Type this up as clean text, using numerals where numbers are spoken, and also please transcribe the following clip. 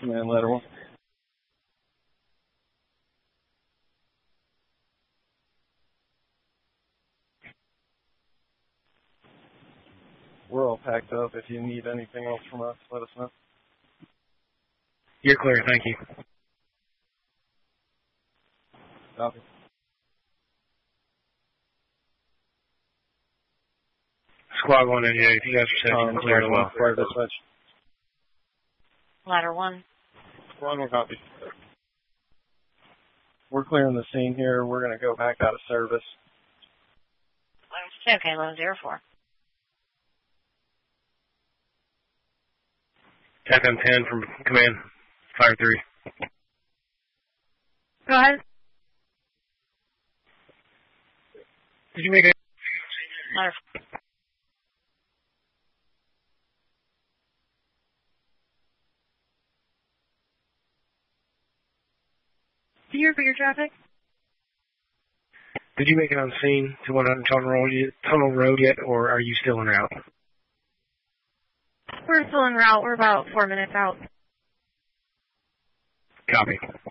Command ladder 1. We're all packed up. If you need anything else from us, let us know. You're clear, thank you. Copy. Squad 1 and if you guys are set, you can clear as well. Clear this much. Ladder 1. Squad 1, copy. We're clearing the scene here. We're going to go back out of service. Okay, Lone 04. FM10 from command, fire 3. Go ahead. Did you make it? Ladder 4. Do you repeat your traffic? Did you make it on scene to 100 Tunnel Road yet, or are you still en route? We're still en route. We're about 4 minutes out. Copy.